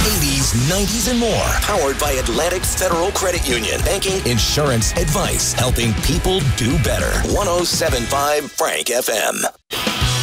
80s, 90s, and more. Powered by Atlantic Federal Credit Union. Banking, insurance, advice. Helping people do better. 107.5 Frank FM.